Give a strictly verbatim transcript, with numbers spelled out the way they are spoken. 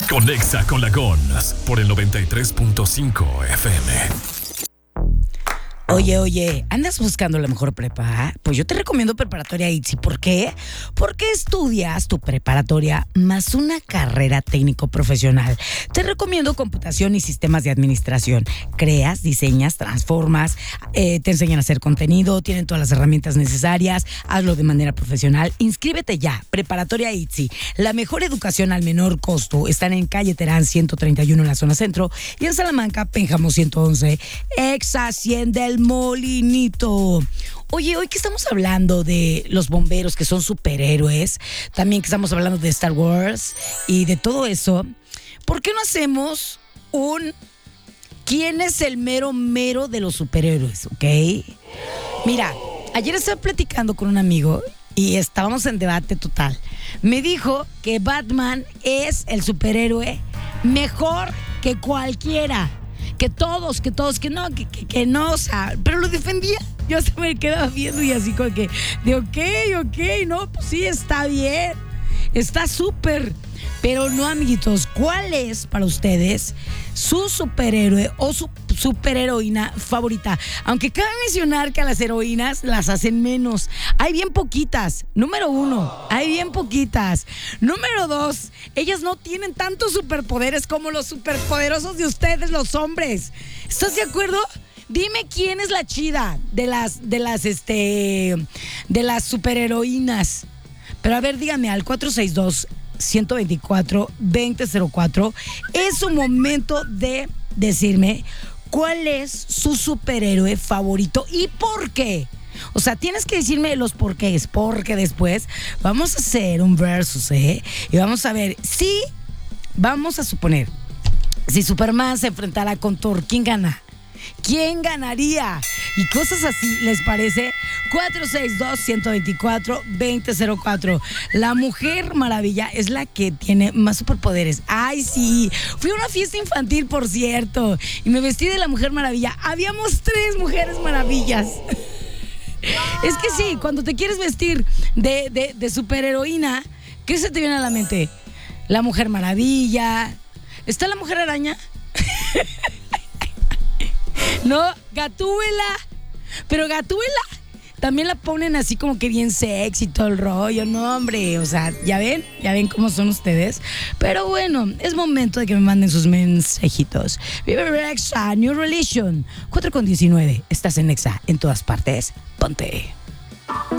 Conexa con la Gons por el noventa y tres punto cinco F M. Oye, oye, ¿andas buscando la mejor prepa? Pues yo te recomiendo Preparatoria ITZY. ¿Por qué? Porque estudias tu preparatoria más una carrera técnico-profesional. Te recomiendo computación y sistemas de administración. Creas, diseñas, transformas, eh, te enseñan a hacer contenido, tienen todas las herramientas necesarias, hazlo de manera profesional. Inscríbete ya, Preparatoria ITZY. La mejor educación al menor costo. Están en calle Terán ciento treinta y uno en la zona centro y en Salamanca, Pénjamo ciento once, ex Hacienda El Molinito. Oye, hoy que estamos hablando de los bomberos que son superhéroes, también que estamos hablando de Star Wars y de todo eso, ¿por qué no hacemos un ¿quién es el mero mero de los superhéroes? ¿Ok? Mira, ayer estaba platicando con un amigo y estábamos en debate total. Me dijo que Batman es el superhéroe mejor que cualquiera. Que todos, que todos, que no, que, que, que no, o sea, pero lo defendía. Yo hasta me quedaba viendo y así como que, de ok, ok, no, pues sí, está bien, está súper. Pero no, amiguitos, ¿cuál es para ustedes su superhéroe o su superheroína favorita? Aunque cabe mencionar que a las heroínas las hacen menos. Hay bien poquitas. Número uno, hay bien poquitas. Número dos, ellas no tienen tantos superpoderes como los superpoderosos de ustedes, los hombres. ¿Estás de acuerdo? Dime quién es la chida de las, de las, este, de las superheroínas. Pero a ver, díganme al cuatro seis dos, uno dos cuatro, dos cero cero cuatro. Es un momento de decirme cuál es su superhéroe favorito y por qué. O sea, tienes que decirme los porqués, porque después vamos a hacer un versus, ¿eh? Y vamos a ver si, vamos a suponer, si Superman se enfrentara con Thor, ¿quién gana? ¿Quién ganaría? Y cosas así, ¿les parece? cuatro seis dos, uno dos cuatro, dos cero cero cuatro. La Mujer Maravilla es la que tiene más superpoderes. ¡Ay, sí! Fui a una fiesta infantil, por cierto, y me vestí de la Mujer Maravilla. Habíamos tres Mujeres Maravillas. Es que sí, cuando te quieres vestir de, de, de superheroína, ¿qué se te viene a la mente? La Mujer Maravilla. ¿Está la Mujer Araña? No, Gatúbela. Pero Gatúbela también la ponen así como que bien sexy y todo el rollo. No, hombre, o sea, ¿ya ven? ¿Ya ven cómo son ustedes? Pero bueno, es momento de que me manden sus mensajitos. Vive Rexa, New Relation, cuatro con diecinueve. Estás en Nexa, en todas partes. Ponte.